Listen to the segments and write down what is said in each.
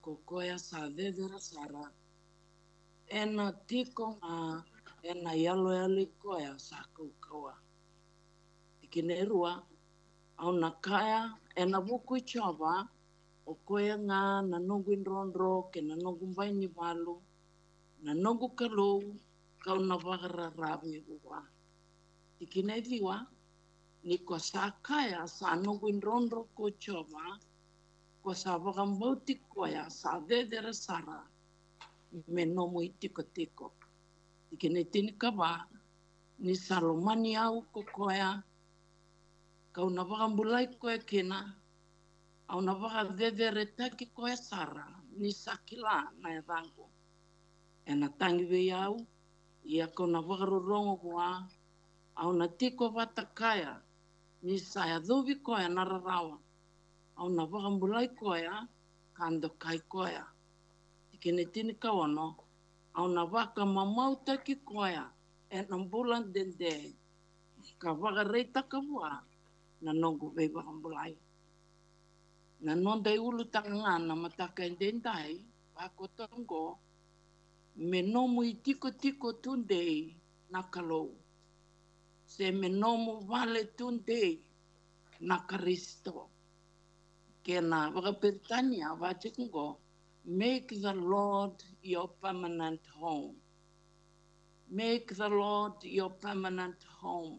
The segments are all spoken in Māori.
ko koea sa vedera sara ena tiko ngā ena yalo yali koea sa kaukaua. Ikine rua, au na kaya ena wuku I chova o koea ngā na nungu inronro ke na nungu mbaini walu, na nungu kalou kau na wakara rawe ua. Ikine viwa, ni ko sa kaya sa nungu inronro ko chova, ko sa wakambauti koea sa vedera sara me nomu I tiko tiko. Ikine tini kawa, ni salomani au ko koea, kau na wakambulai koe kina, au na waka vedere taki koe sara, ni sakila na e rango. E na tangiwe au, ia kau na wakarorongo kua, au na tiko watakaya, ni saya dhuvi koe na rarawa, au na wakambulai koea, kando kai koea. Ikine tini kawono, au na waka mamau taki koea, e na mbulan dende, ka waka reita kawua, na nongo vei wakambulai. Na nondai ulu tangana mataka endendai, wako tongo, me nomu I tiko tiko tundei na kalou. Se me nomu vale tundei na Karisto. Kena waka Britania wachikungo, make the Lord your permanent home. Make the Lord your permanent home.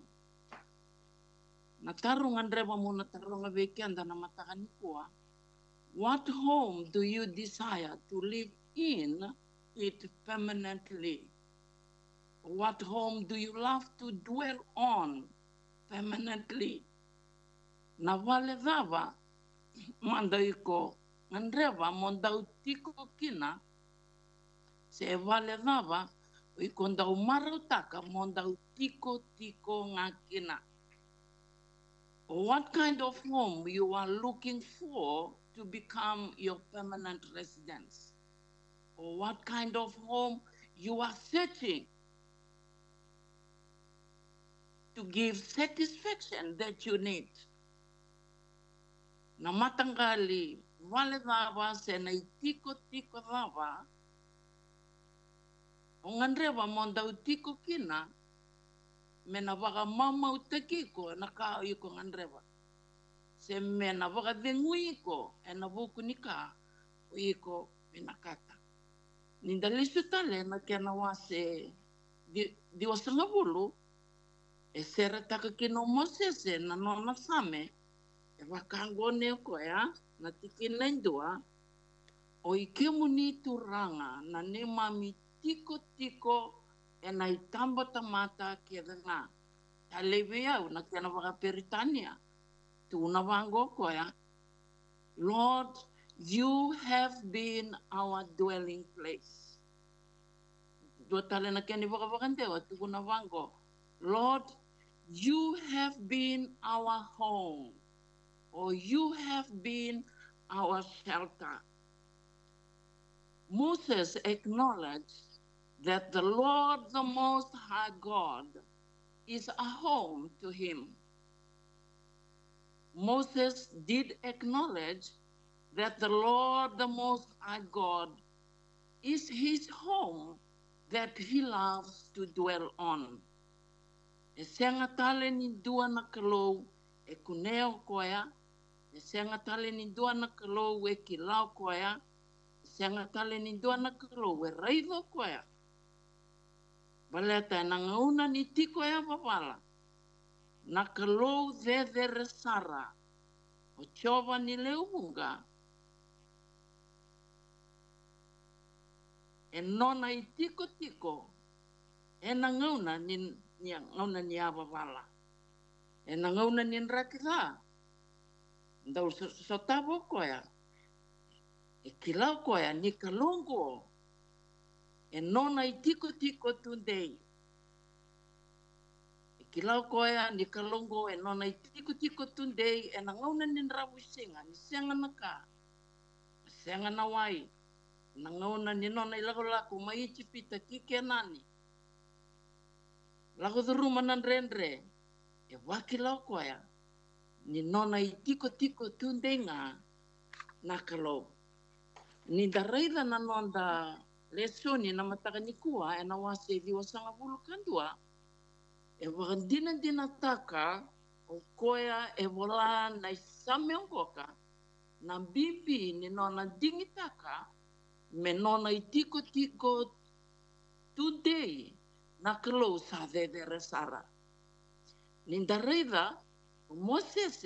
Na tarungan rewa muna tarunga weekenda na matakani kua. What home do you desire to live in it permanently? What home do you love to dwell on permanently? Na wale dhawa, manda iko, nandrewa mondau tiko kina, se wale dhawa, iko ndau marautaka mondau tiko ngā kina. What kind of home you are looking for to become your permanent residence? Or what kind of home you are searching to give satisfaction that you need? Na matangali, wale dhawa se na tiko dhawa, o ngandrewa mondau tiko kina, me na waka mamau tekiko na kao iko ngandrewa. Se me na waka dhengui iko, e na wuku nika o iko me na kata. Ninda lisu tale na kena wase di wasanga bulu, e sera taka kino Mosese na nona same, e wakangone ko ya, na tiki naindua, o ikemu ni turanga na ne mami tiko tiko e na itamba tamata ke nga. Talewe au na kena waka Britania, tuna wango ko ya. Lord, you have been our dwelling place. Dua tale na kena waka wakandewa, tuna wango. Lord, you have been our home, or you have been our shelter. Moses acknowledged that the Lord, the Most High God, is a home to him. Moses did acknowledge that the Lord, the Most High God, is his home that he loves to dwell on. E senga tale ni dua na kalou e kuneo koea, e senga tale ni dua na kalou e kilau koea, e senga tale ni dua na kalou e raido koea. Baleta e nangauna ni tiko e awawala, na kalou vedere sara, o chova ni leumunga, e nona I tiko tiko, e nangauna ni awawala. E nangauna ni nrakira, ndau sotavo koea, e kilau koea ni kalungo, e nona I tiko tiko tundei. E kilau koea ni kalungo, e nona I tiko tiko tundei, e nangauna ni nrawu singa, ni senga na ka, senga na wai, nangauna ni nona I lako mai chipita kike nani. Lako dhuruma nandrendre, e wakilau koea, ni nona I tiko tiko tundenga na kalou. Ni da reida na nonda lesoni na mataka ni kua e na wase di wasanga bulu kandua. E wakandina dina taka o koea e wola na isame ongoka na bibi ni nona dingi taka me nona I tiko today na kelo sa de resara. Ninda reida Moses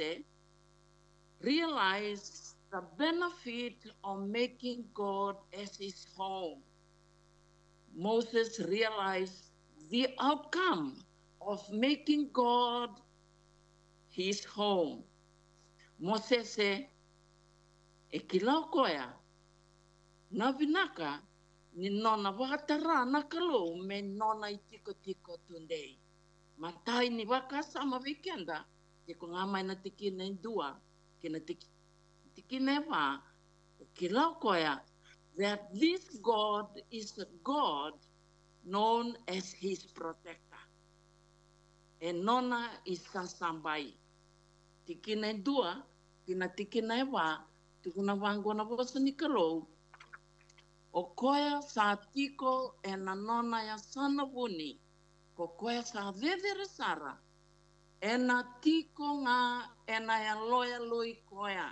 realized the benefit of making God as his home. Moses realized the outcome of making God his home. Moses e kilau koea na vinaka ni nona wakatara na kalo me nona I tiko today. Matai ni waka sama weekenda, tiko ngamai na tiki na dua, kina tiki newa, kilau koea, that this God is a God known as his protector. E nona isa sambai. Tiki na dua, kina tiki newa, tiko na wango na wasa ni kalo, o koea sa tiko e na nona ya sana wuni, ko koea sa vedere sara, ena tiko ngā ena ya loya lui koea.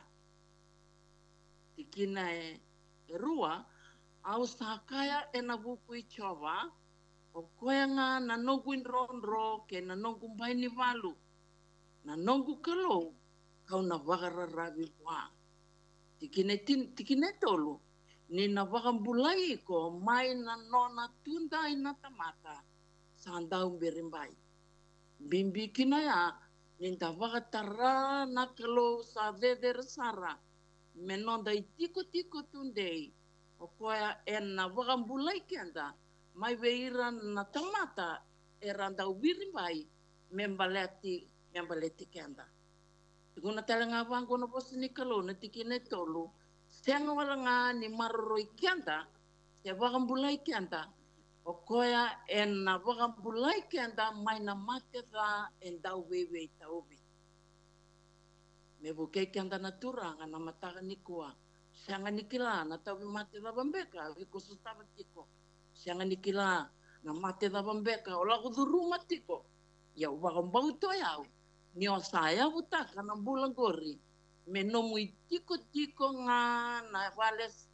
Tikina e rua, au sa kaya ena buku I chowa, o koea ngā na nogu ronro ke na nogu mbai ni walu. Na nogu kalo, kau na wakararawi wā. Tikine tolu, ni na wakambulai ko mai na nona tunda ina tamata, sa andau berimbai. Bimbi kina ya, ninda wakatara na kalo sa vedere sara, menonda I tiko tundei, o koea e na wakambulai kenda, mai veira na tamata e randa ubirimbai, membaleti kenda. Tukuna tala ngā wango na posa ni kalo na tikine tolu, senga wala ngā ni maroroi kenda, te wakambulai kenda, o koea e na wakambulai kenda mai na mate rā e ndau wewe I tauwi. Me wukei kenda na turanga na mataka ni kua. Sianga ni kila na tauwi mate rā wambeka, wiko sutawa tiko. Sianga ni kila na mate rā wambeka, o laku dhuruma tiko. Iau wakambau toi au. Ni o saya utaka na bulangori. Me nomu I tiko ngā na wales.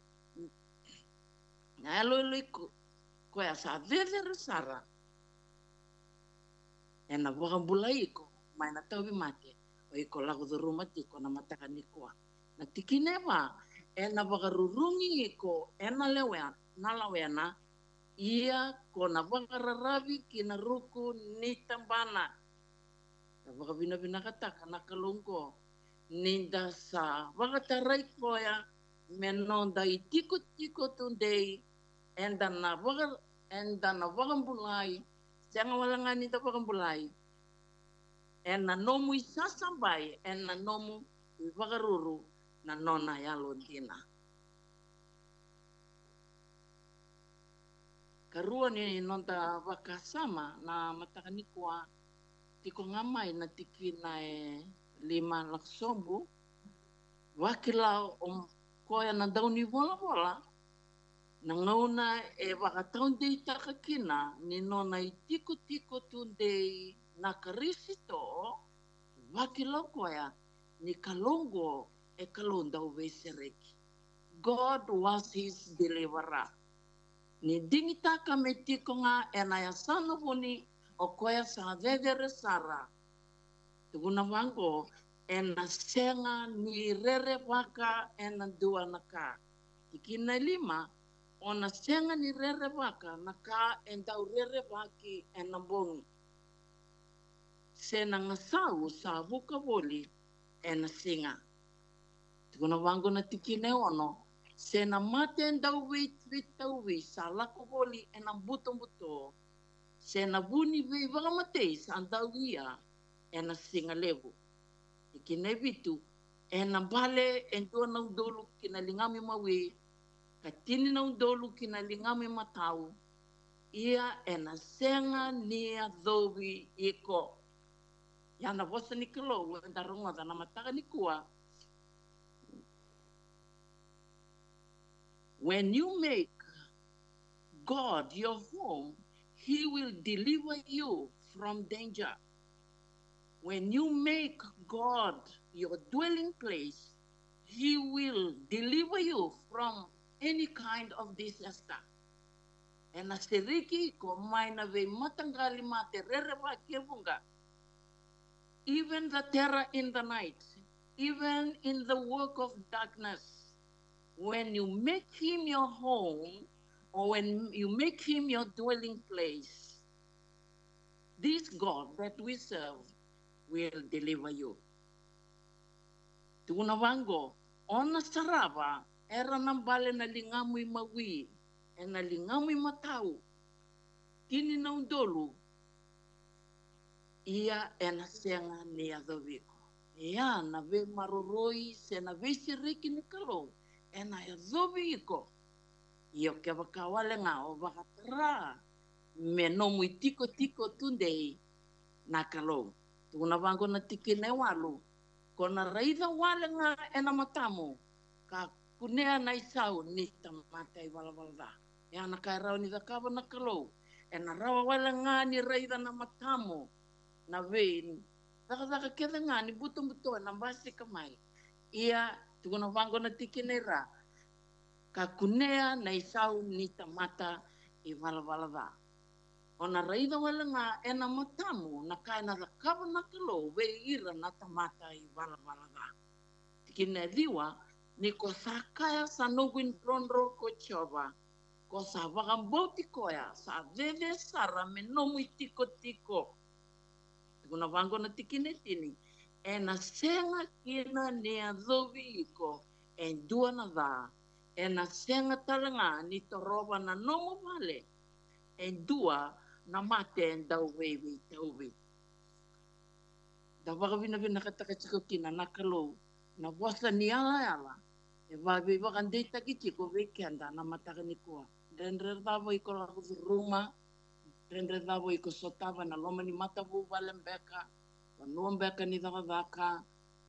Na eloi koea sa vedere sara. E na wakambulai iko, mai na tauwi mate, o iko lagu dhuruma tiko na mataka ni kua. Na tikinewa, e na wakarurungi iko, e na lawena, ia ko na wakararawi ki na ruku ni tambana. Na wakawina kataka na kalungko, ninda sa wakatarai koea, menonda I tiko tundei, enda na wakambulai, jangan wala ni ta wakambulai, ena nomu I sasambai, ena nomu I wakaruru, na nona ya lontina. Karua ni nonta wakasama na matakanikua, tiko ngamai na tiki na 5 laksombu, wakila koea na dauni bola, na ngauna e wakataun dei takakina, ni nona I tiko tundei na karisito, wakila koea, ni kalongo e kalonda uwe sereki. God was his deliverer. Ni dingitaka me tiko ngā e na yasana honi o koea sa vedere sara. Tuguna wango e na senga ni rere waka e na dua na ka. Tikina 5, o na senga ni rere waka na ka e ndau rere waki e na bongi. Se na ngasau sa wuka woli e na singa. Tuguna wango na tikine ono, se na mate ndau witauwi sa lako woli e na buto. Se na buni wei wakamatei sa andau ia e na singa lewu. Tikine vitu, e na bale e ndua na udolu kina lingami mawe, katini na udolu kina lingami matau, ia e na senga nia dhowi iko. Yana wasa ni kilo, wenda rongoda na mataka ni kua. When you make God your home, He will deliver you from danger. When you make God your dwelling place, He will deliver you from any kind of disaster. E na seriki ko mai na ve matangali mate rereva kevunga. Even the terror in the night, even in the work of darkness, when you make him your home, or when you make him your dwelling place, this God that we serve will deliver you. Tuna wango, ona sarava, era nambale na lingamui mawi, e na lingamui matau, kini na undolu, ia e na senga ni adoviko. Ia na ve maroroi, se na ve siriki ni kalou, e na adoviko. Io ke wakawale nga o wakatara, me no mui tiko tiko tundei na kalou. Tuna wango na tiki ne walu, ko na raida wale nga e na matamu, ka kunea na isau ni tamatai walawala. E ana kai rau ni wakawa na kalou, e na rawa wale nga ni raida na matamu, na vein, waka keda nga ni buto na basi kamai. Ia, tuna wango na tiki ne ra, ka kunea na isau ni tamata I walawala. Ona raida wala nga e na matamu na kai na rakawa na kalo we ira na tamata I walawala. Tiki ne liwa ni ko sakaya sa nuguin ronro ko choba. Ko sa wakamboti koya sa veve sara me nomu tiko tiko. Tukuna wango na tiki ne tini. E na senga kina ni adovi iko e dua na dha. E na senga talanga ni toroba na nomu vale. E dua na mate en dauwewi tauwi. Da wakawina vina kataka chiko kina na kalau na wasa ni ala. E wabi wakandei taki chiko weekenda na mataka ni kua. Rendre davo iko laku ruma. Rendre davo iko sotava na loma ni matavu walembeka. Wanuambeka ni daka.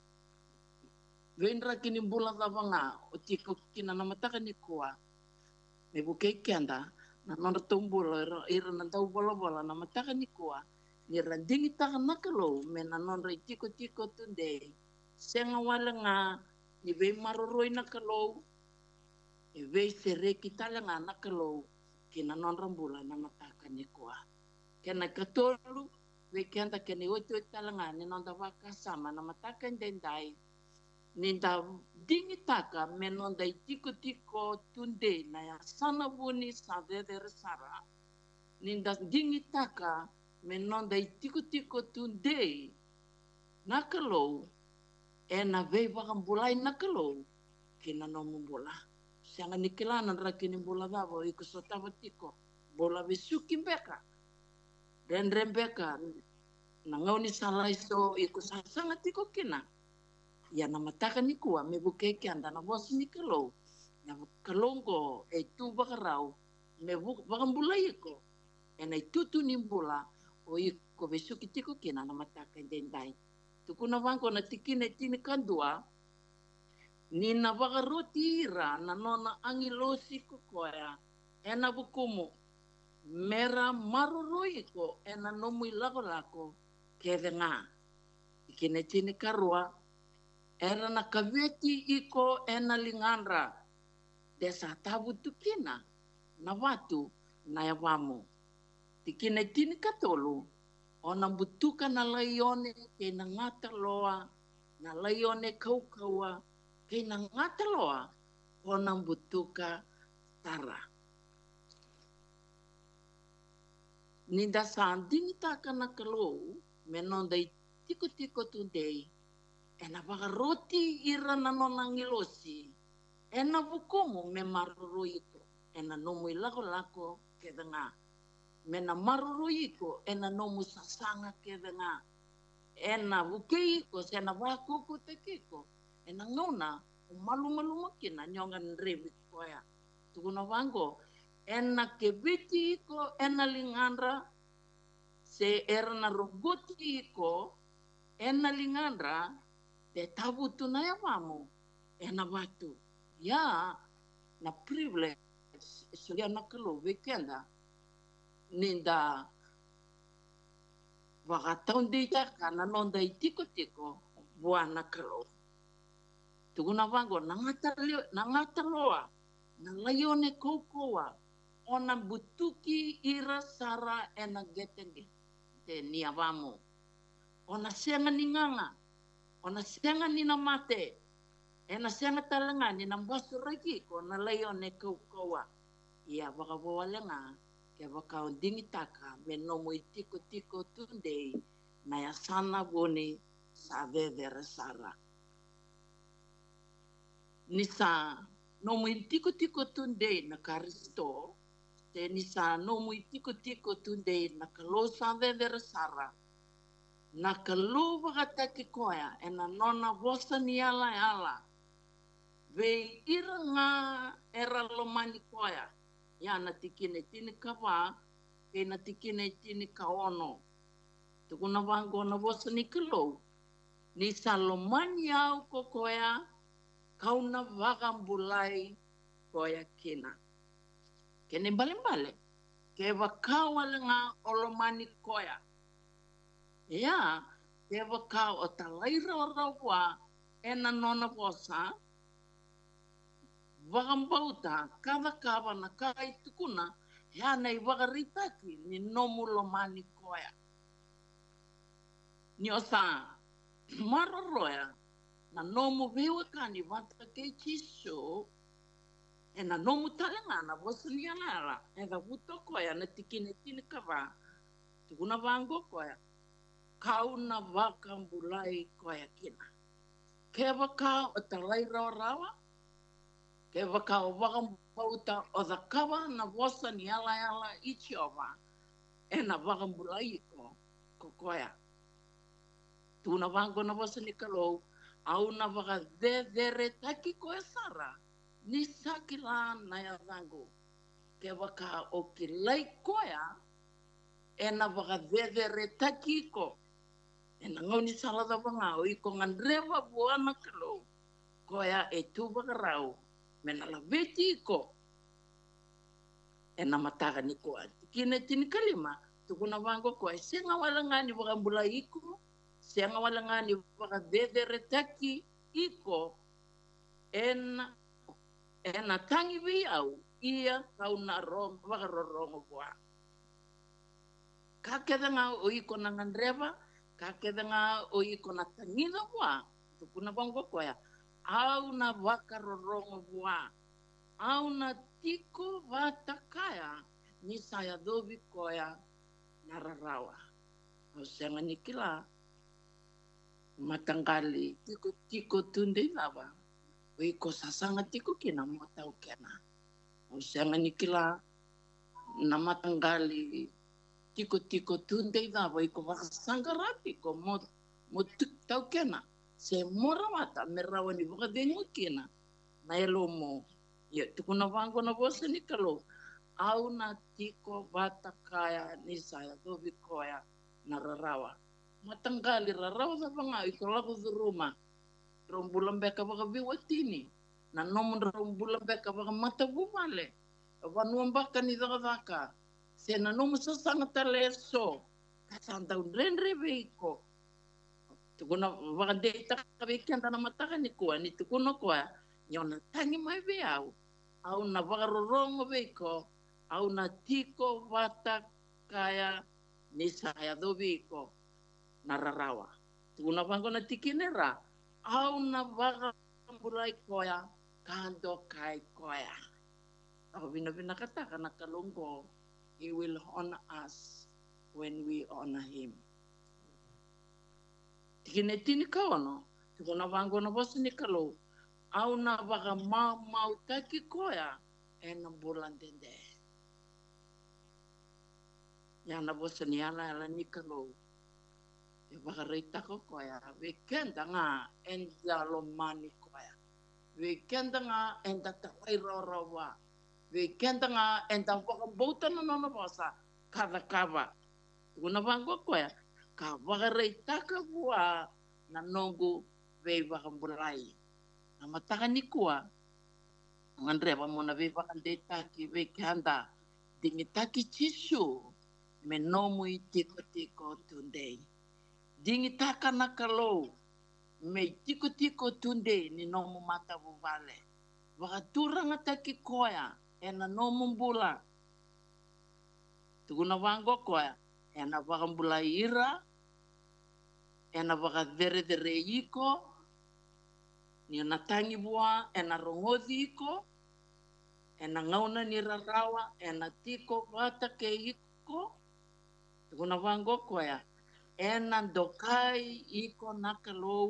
Vendra kini bula dava nga o chiko kina na mataka ni kua. Me buke kenda. Na nona tumbula ira na tau bola na mataka ni kua ni randingi taka nakalo me na nona tiko tunde senga wala nga ni ve maroroi nakalo e ve sereki tala nga nakalo ki na nona bula na mataka ni kua kena katolu ve kenda kene oito tala nga ni nona waka sama na mataka ndendai ninda dingi taka me nonda tiko tunde na ya sana buni sa vedere sara. Ninda dingi taka me nonda tiko tunde na kalou e na vei wakambulai na kalou kina nomu bola. Sianga nikilana rakini bola davo iko sotava tiko bola visuki beka. Den rembeka na ngauni salaiso iko sasanga tiko kina. Ya na mataka ni kua me buke kianda na bosi ni kalou na kalongo e tu bakarau me bakambulai ko e na tutu ni bula o iko besuki tiko kina na mataka dendai tukuna wango na tikine tini kandua ni na bakaroti ira na nona angilosi ko koya e na bukumu mera maruroi ko e na nomu lako kedenga tikine tini karua era na kaveti iko ena lingandra desa tabu tukina na watu na yawamu. Tikine tini katolu ona butuka na laione ke na ngata loa na laione kaukaua ke na ngata loa ona butuka tara. Ninda sandingi taka na kalou menondai tiko today e na wakaroti ira na nona ngilosi. E na vukumu me maruru iko. E na nomu lako keda nga. Me na maruru iko e na nomu sasanga keda nga. E na vuke iko se na wakuku te kiko. E na ngona o malu makina nyonga nrebi koya. Tukuna wango e na kebiti iko e na lingandra se era na rogoti iko e na lingandra te tabu tu na ya mamu e na watu ya na privilege sulia na kalo weekenda ninda wakataun dita kana nonda itiko buana kalo tuguna wango nangata loa na layone kokoa ona butuki ira sara ena getenge te niavamo ona senga ninganga ona senga nina mate ena senga talanga nina mbasu raki ko na layone kokoa ia wakawalenga ke wakaundingi taka me nomo itiko tunde na ya sana boni sa vedere sara nisa nomo itiko tunde na karisto te nisa nomo itiko tunde na kalosa vedere sara na kalu wakataki koya ena nona vosa ni ala ve iranga era lomani koya ya na tikine tini kawa ke na tikine tini kaono tukuna wango na vosa ni kalu ni salomani au kokoya kauna wakambulai koya kina kene bale ke wakawalenga olomani koya ya ke wakaw o talaira rawa ena nona vosa wakambauta kawa na kai tukuna ya nei wakaritaki ni nomu lomani koya ni osa maroroya na nomu vewakani wanta ke chiso e na nomu talenga na vosa ni alara e da wuto koya na tikine tini kawa tukuna wango koya kauna wakambulai koya kina ke waka o talai rawa ke waka o wakambauta o da kawa na vosa ni ala ichiova e na wakambulai ko koya tuna wango na vosa ni kalou au na waka vedere taki koe sara ni sakila na ya wango ke waka o kilai koya e na waka vedere taki ko e na ngau ni salada wanga o i ko ngandrewa buana kalou koya e tu wakarau me na la veti ko e na mataka ni koa kine tini kalima tukuna wango koe senga walanga ni wakambula iko senga walanga ni waka vedere taki iko ena tangi vi au ia kauna wakarorongo bua kakedanga o iko na ngandrewa kakedanga o iko na tangina bua tukuna wango koya au na wakarorongo bua au na tiko watakaya ni saya dobi koya na rarawa o senga ni kila matanggali tiko tunde lava o iko sasanga tiko kina mo tau kena o senga ni kila na matanggali tiko tunde lava iko wakasangarati ko mo tau kena se mora mata merawa ni waka dengo kina na elo mo ya tukuna wango na vosa ni kalo au na tiko watakaya ni saya dobi koya na rarawa matanggali rarawa sa panga iko lako sa rumah rombulan beka waka viwatini na nomun rombulan beka waka matabumale wanuan baka ni daka se na nomu sasanga taleso kasanta unrenre veiko tukuna waka deita kabekian tana mataka ni kuwa ni tukuna kuwa nyona tangi mai veau au na waka rorongo veiko au na tiko wata kaya ni saya dobiko na rarawa tukuna wango na tikinera au na waka mbulai koya kando kai koya au bina kata kana kalongo he will honor us when we honor him tikine tini kaono tukuna wango na bosi ni kalo au na waka mau taki koya e na bulan dende ya na bosi ni ala ni kalo e waka reita ko koya wekenda nga enda lomani koya wekenda nga enda tawai rorawa wekenda nga enda waka bauta na nona bosa kada kava tukuna wango koya ka waka reita ka bua na nongu we waka mbulai na mataka ni kuwa Ngandreva mona viva kande taki ve kanda dingi taki chisu me nomu I tiko tundei. Dingi taka nakalo me tiko tunde ni nomu mata vuvale. Wakaturanga taki koya ena nomu mbula. Tuguna wango koya ena wakambula ira ena wakadere iko ni natangi bua ena rongozi iko ena ngauna ni rarawa ena tiko wata ke iko tuguna wango koya ena dokai iko nakalou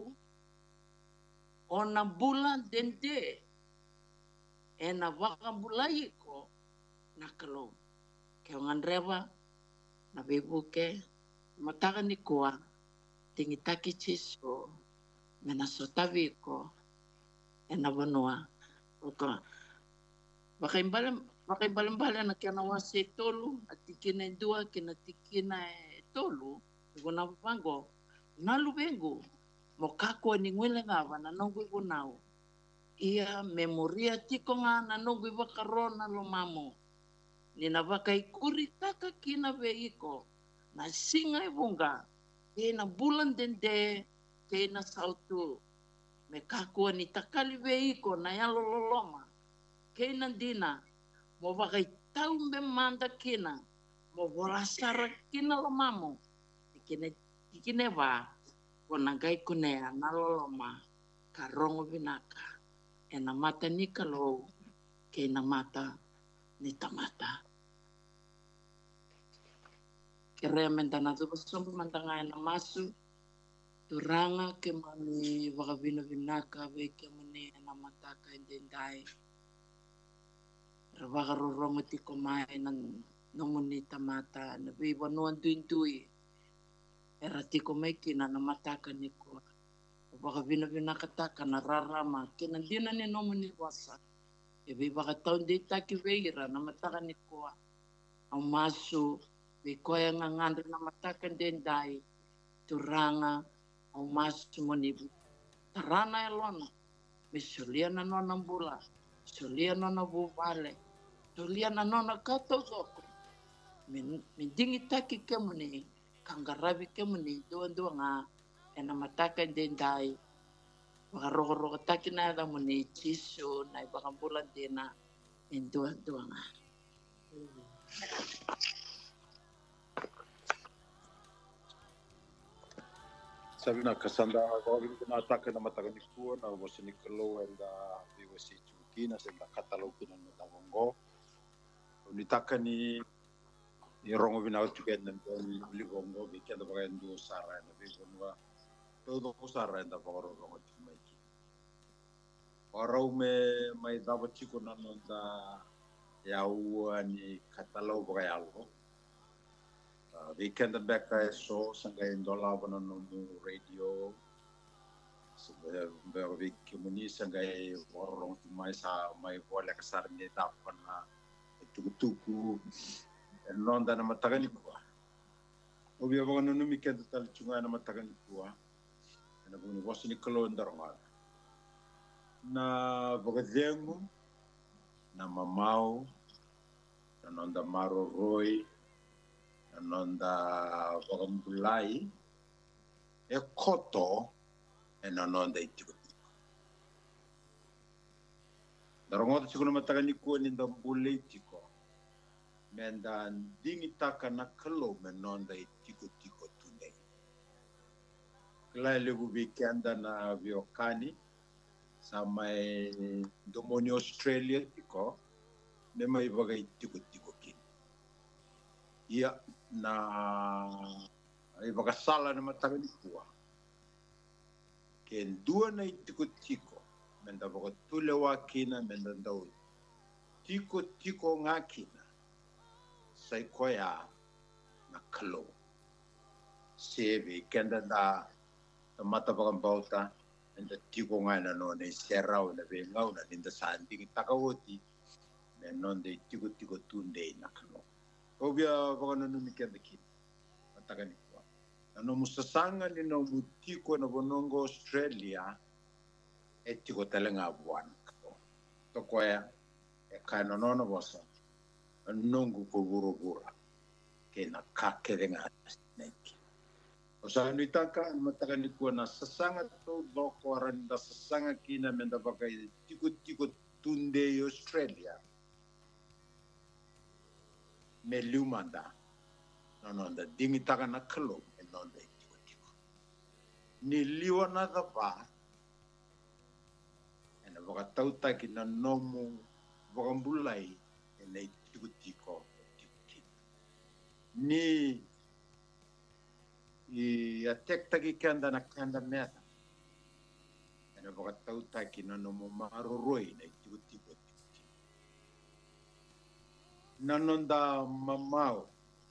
ona bulan dende ena wakambula iko nakalou ke ngandreva na bebuke mataka ni koa tingitaki chiso mena sotaviko ena vanua oka wakaimbale na kiana wase tolu atikina dua kina tikina tolu guna vango nalu bengu mokako ni ngwele ngava na nongu gunau ia memoria tiko nga na nongu vakarona lo mamo nina vakaikuri taka kina veiko na singa ibunga kena bulan dende kena sautu me kakua ni takali veiko na yalo loloma kena dina mo vakai tau me manda kina mo volasara kina lo mamo kine va kona gai kunea na loloma karongo vinaka ena mata ni kalo kena mata ni tamata kere mentana tupa sompo mantanga ena masu turanga ke mani wakavina vinaka ve ke mani ena mataka endendai rawaka rorongo tiko mai na nomoni tamata na viva nuan duindui era tiko mai kina na mataka ni ko wakavina vinaka taka na rarama kena dina ni nomoni wasa e viva kataun de taki veira na mataka ni ko au masu me koya ngangandre na mataka endendai turanga au masu monibu tarana elona me solia na nona mbula solia nona vuvale solia na nona katozoko me dingi taki kemuni kangaravi kemuni dua nga ena mataka endendai wakarogo taki na da muni chisu na ibakambula dina endua nga Sabina kasanda ko na atake na mataka ni kuo na mo sini kelo enda vivo si chukina se na katalo kina na tawongo ni taka ni rongo bina chuken na ni bongo bi kenda ba ndu sara na bi bonwa todo sara enda ba rongo chumai orau me mai dava chiko na nda ya ua ni katalo ba yalo weekend beka so sanga indola bana no radio sebenarnya week muni sanga warong mai sa mai bola kasar ni tapana tuku non dana matagani kwa obi bana no weekend tal chunga na matagani kwa na buni wasini kolon darma na bogadengu na mamau na nonda maro roy nonda wakambulai e koto e nonda itiko darongota chikuna matagani ko ni ndambule itiko menda dingi taka na kalo me nonda itiko tunei kila legu weekenda na viokani sama domoni Australia tiko me mai baga itiko kin ia na ibakasala na matagani kuwa ken dua na itiko menda baka tule wakina menda ndau tiko ngakina sai koya na kalo sebi kenda da mata baka bauta menda tiko ngana no ne serau na bengau na linda sandi takawoti menon de tiko tunde na kalo obia baka no mikenda kin matagani kuwa no musasanga ni no mutiko na bonongo Australia etiko talenga buan tokoya e kaino nono bosa nungu ko buru-buru ke na kakerenga neki. Osa nitaka matakan ko na sasanga to loko randa sasanga kina menda bakai tiko tunde Australia me lumanda no da dingi taka na kalo e non da tiko ni liwa na da ba ena baka tauta ki na nomu baka mbulai e nei tiko ni i atek taki kanda na kanda meta ena baka tauta ki na nomu maroroi nei tiko nanonda mamau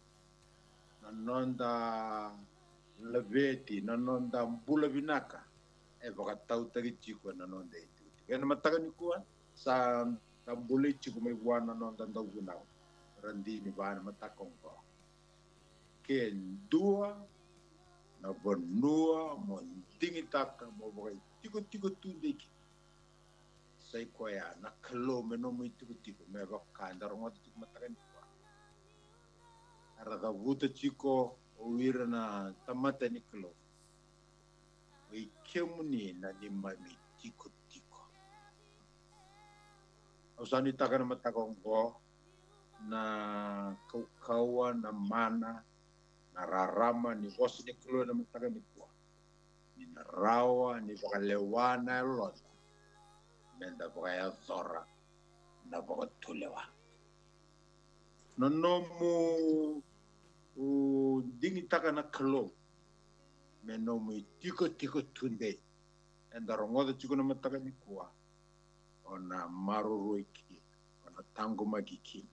nanonda leveti nanonda mbula binaka e baka tauta ki tiko nanonda itu ena mataka ni kuan sa tambule tiko mai wana nanonda ndau randini bana matakong ko ken dua na bonua mo tingitaka mo baka tiko tundeki sai koya na kalo meno mo tiko me baka ndarong tiko matakan ko arada buta tiko o wira na tamata ni kalo o ikemuni na ni mami tiko ausani takana matakong ko na kaukawa na mana na rarama ni bosi ni kalo na matakan ko ni na rawa ni baka lewana lot menda baka zora na baka tulewa nonomu o dingi taka na kalo menomu tiko tunde enda rongoda tiko na mataka ni kuwa ona maruru iki ona tango magiki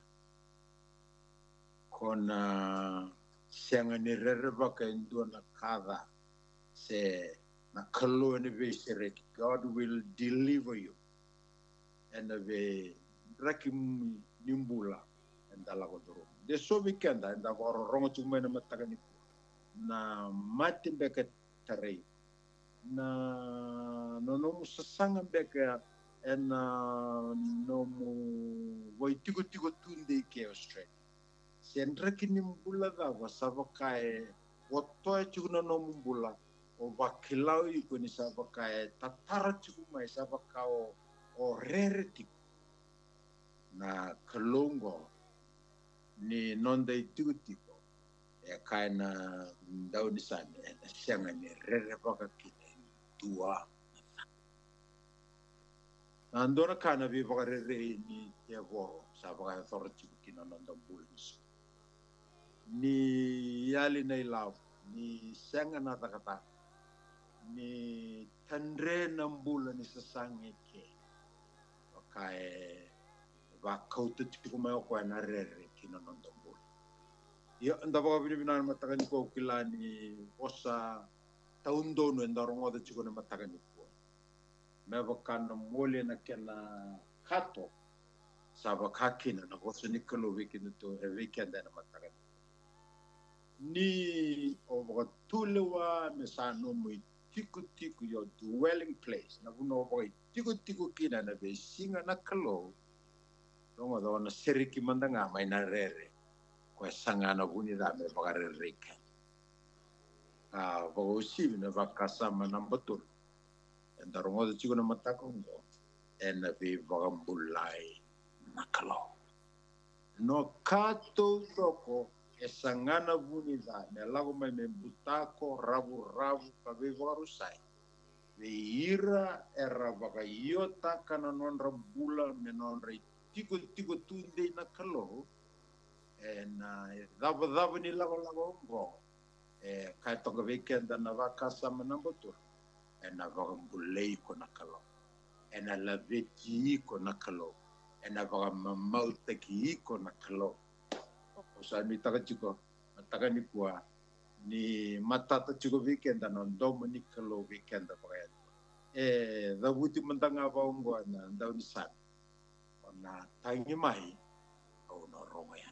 kona senga ni rere baka indu na kada se na kalo ni besere God will deliver you and ve rakim nimbula enda lago doro de so weekenda enda goro rongo tume na mataka ni na mati beka tare na nono sasanga beka ena nomu voi tiko tunde ke Australia sendra kini mbula da wasava kai woto chuna nomu mbula o vakilau iko ni sava kai tatara chuma sava kao o rere tiko na kalongo ni nonda tiko e kaina ndau ni sana e senga ni rere baka kine tua andora kana vi baka rere ni te voro sa baka thora tiko kina nonda bulis ni yali nei lau ni senga na takata ni tandre na mbula ni sasange ke kai va kauta tiko mai ko na rere kina nonda ya anda baka bina matakan ko kilani osa taundo no enda rongo de chiko na matakan ko me baka na mole na kena kato saba kakina na osa nikolo weekend to weekend na matakan ni o baka tulewa me sa no mo tiko yo dwelling place na buno boy tiko kina na be singa na kalo rongo do na seriki mandanga mai na rere ko sangana buni da me bagare reka bago sibi na vakasa manambatul enda rongo de chigo na matakongo ena be bagambulai nakalo no kato toko sangana buni da me lago me butako rabu ka be varusai be ira era bagayota kana non rabula me non re tiko tunde nakalo na dava ni lago go kai toka weekend na vakasa manambatul ena vagambulei ko nakalo ena laveti ko nakalo ena vagamauta ki ko nakalo osa mi taka chiko taka ni kwa ni matata chiko weekend na ndomo ni kalo weekend pa davuti mantanga vaongo na ndauni sana ona tangi mai au no rongo ya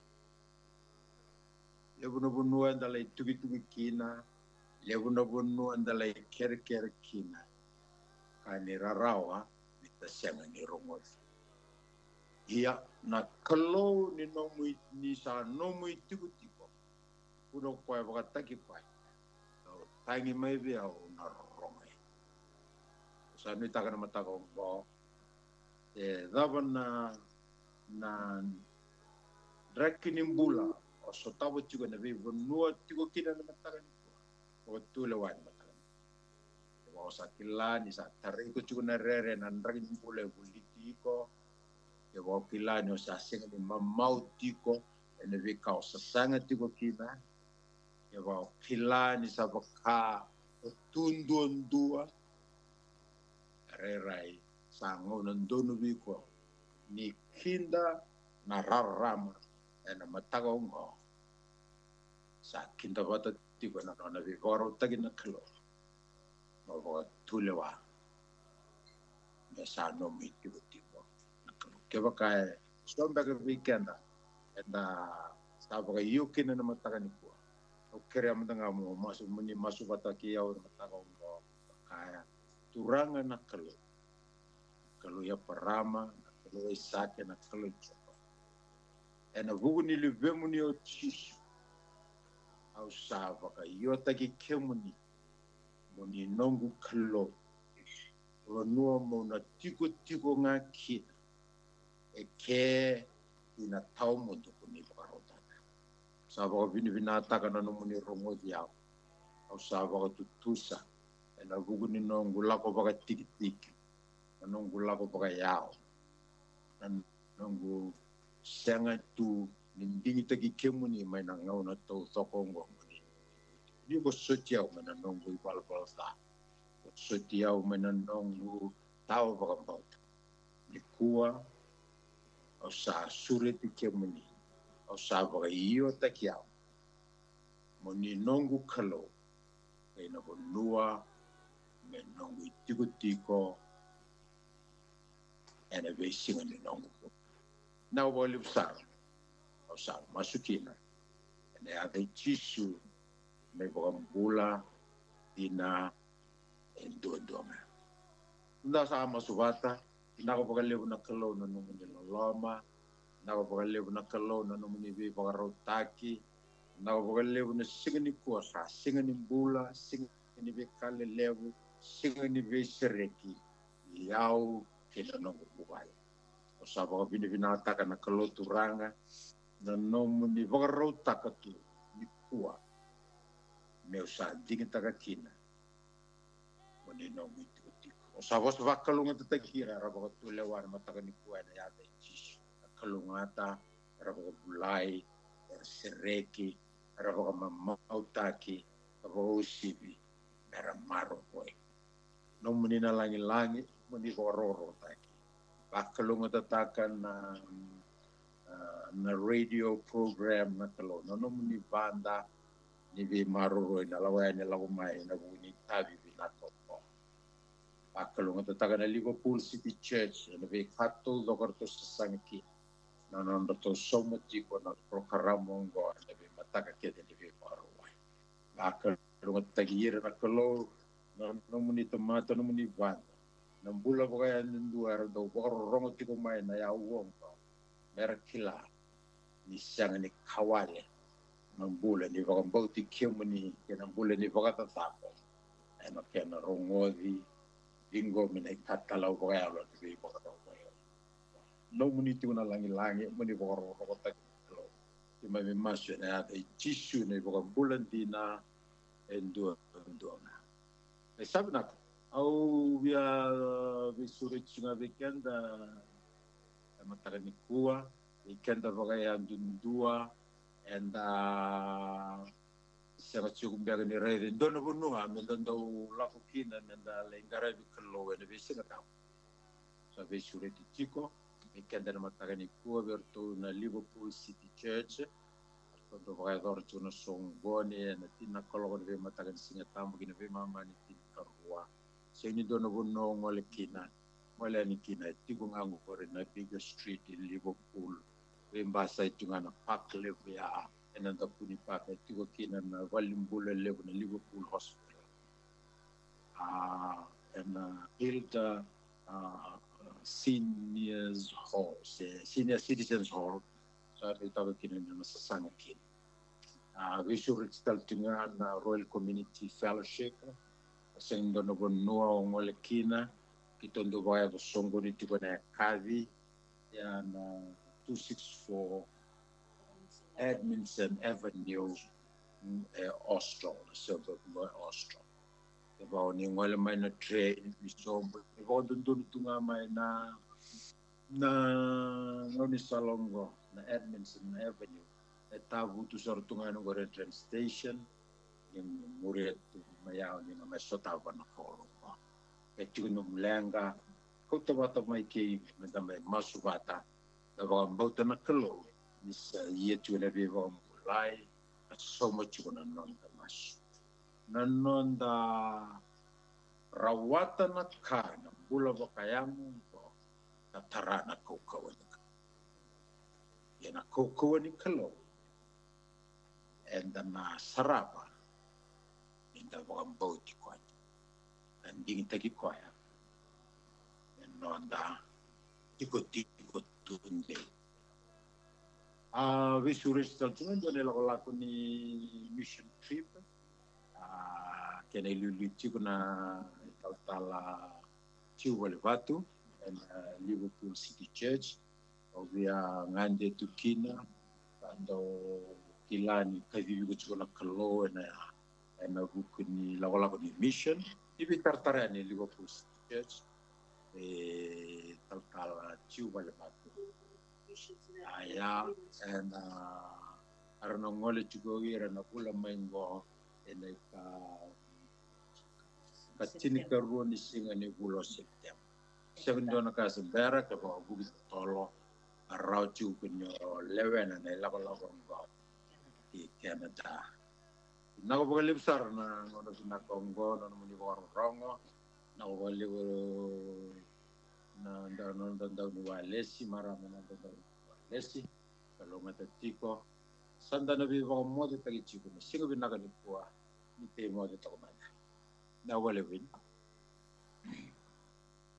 lebuno andalai tugi kina lebuno andalai ker kina kani rarawa mita senga ni rongo ia na kalau ni nomu ni sa nomu tiku tiko uno koe wakataki pai tangi mai vea o na rongai sa ni taka na mataka o ngo dava na rekini mbula o so tawa tiko na vei vanua tiko kina na mataka ni o tule wani mataka ni o sa kilani sa tariko tiko na rere na rekini mbula tiko e wa kilani o sa singa ni mamau tiko e ne vei kao sa sanga tiko kina e wa kilani sa waka o tunduandua rerai sa ngona ndonu viko ni kinda na rarama e na mataka o ngo sa kinda wata tiko na nona vivoro tagi na kilo ma wa tulewa me sa no mi tiko tiko ke wakai somba ke weekenda enda sa wa yuki na mataka ni ko o kere amdanga mo masu wata ki au mataka o ngo kaya turanga na kalau ya parama kalau isake na kalau chopa ena vuguni livemuni o tishu au sava ka yota ki kemuni moni nongu kalau lo nua mo na tiko nga kina e ke ina tau mo to ni parota sava ka vini taka na no moni romo diao au sava ka tutusa ena vuguni nongu lako baka tiki nongu lako baka yao nongu senga tu nindingi taki kemuni mai na ngau na tau tokongo ni ko sotiau mai na nongu ipalapala ta sotiau mai na nongu tau baka bauta ni kua o sa sure ti kemuni o sa baka iyo taki au mo ni nongu kalo e na bonua me nongu tiko ena vei singa ni nongu na wali usar o sa masukina ene ave tisu me bula ina endodoma nda sa masuvata na ko lebu na kalo na no ni loma na ko lebu na kalo na no ni vi rotaki na ko lebu na singa ni kuasa singa ni bula singa ni ve kale lebu singa ni ve sereki yau kena no buai o sa ba bini taka na kalo turanga na no ni varo taka tu ni kua me o sa dinga taka kina mo ni no mi tu o sa vos va kalunga ta kira ra ba tu le wa mataka ni kua na ya de tis kalunga ta ra ba bulai sereki ra ba mautaki ra ba usibi era maro poi no muni na langi muni vororo taki bakalunga tataka na radio program na kalo no muni banda ni vi maroro na lawa ni lawa mai na buni tabi na ko bakalunga tataka na Liverpool City Church na vi kato logarto sasangi na ndo to somo tipo na prokaramo ngo na vi mataka kede ni vi maro bakalunga tagira na kalo no muni tomato no muni banda na bula baka ndua do rongo tiko mai na ya uong ko merakila ni sanga ni kawale na bula ni baka bauti kemuni na bula ni baka tatako eno kena rongovi bingo mina katala baka ya lo ti baka do no muni tiko na langi muni baka rongo ta ti mai masu na ya tisu ni baka bula dina endua na e sabna au via visure tsunga weekend mataka ni kua weekend vaga ya dundua and sera tsukumbiaga ni rere ndono bunua mendando lako kina menda lengara bi kalo ene visina ta so visure tiko weekend na mataka ni kua verto na Liverpool City Church quando vaga dorto no songone na tina kolo de mataka ni singa tambo kina ve mama ni tina karua seni dono bono ngole kina mole ni kina tiko ngangu kore na Bigger Street in Liverpool wembasa itunga na park level ya enanda puni paka tiko kina na walimbula level na Liverpool Hospital and Hilda Seniors Hall, Senior Citizens Hall, sa itaw kinin na masasangakin. Visual Staltinga na Royal Community Fellowship, sendo no bonua ngolekina, kitondo baya bosongo ni tipo na kavi, yan 264 Edmondson Avenue, Austral, suburb of Austral. Eba ni ngole mai na train bisombo, eba dundun tunga mai na ngoni salongo na Edmondson Avenue. Tavu tu sortunga no gore train station yang murid tu mayau ni na mesota wana kolo. Etu no mlenga ko to bata mai ke menda mai masubata. Da ba mbauta na kalo nis ye tu na be ba mulai so much gonna non da mas. Nanonda rawata na kana bula bakayamu ko tatarana ko kawan. Yana ko kawan ni kalo. And then sarapa in the boat quite and didn't take it quiet and on the tunde we should restore to the mission trip can I na tala Chivalvatu and Liverpool City Church of the Ngande Tukina and Kilani kavivi kuchukua kalo na buku ni lawala ni mission ibi tartara ni Liverpool Church talkala Chiu Balebatu aya and arano ngole chugowi arano kula maingo ene ka tini karuo ni singa ni bulo September sevendona ka sembera ka ba buku tolo arau chu kunyo lewen na lawala ngo di Canada. Nako balik besar na ngono na Kongo na muni rongo na balik na ndang walesi marama na ndang walesi kalau mata tiko sanda na bi ba mo de tagi chiko ni singo binaka ni kuwa ni te mo de to mana na wale win